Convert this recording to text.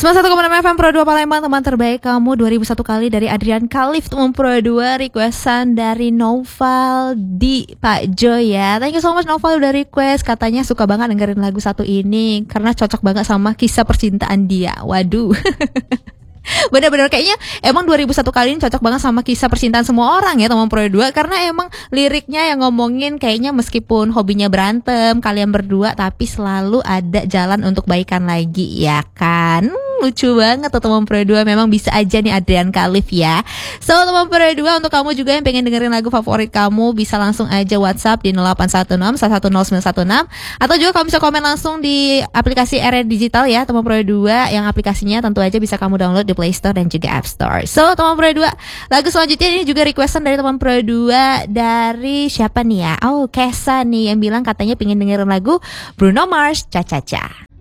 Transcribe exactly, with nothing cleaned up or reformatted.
sembilan puluh satu koma enam F M Pro dua Palembang, teman terbaik kamu dua ribu satu kali dari Adrian Khalif, teman Pro dua, requestan dari Noval di Pak Jo ya. Thank you so much Noval udah request, katanya suka banget dengerin lagu satu ini karena cocok banget sama kisah percintaan dia. Waduh. Bener-bener kayaknya emang dua ribu satu kali ini cocok banget sama kisah percintaan semua orang ya teman Pro dua, karena emang liriknya yang ngomongin kayaknya meskipun hobinya berantem kalian berdua, tapi selalu ada jalan untuk baikan lagi ya kan. Lucu banget tuh teman Pro dua, memang bisa aja nih Adrian Khalif ya. So teman Pro dua, untuk kamu juga yang pengen dengerin lagu favorit kamu bisa langsung aja WhatsApp di nol delapan satu enam satu satu nol sembilan satu enam, atau juga kamu bisa komen langsung di aplikasi R R Digital ya teman Pro dua, yang aplikasinya tentu aja bisa kamu download di Play Store dan juga App Store. So teman Pro dua, lagu selanjutnya ini juga requestan dari teman Pro dua, dari siapa nih ya? Oh, Kesa nih yang bilang katanya pengen dengerin lagu Bruno Mars, Cha Cha Cha.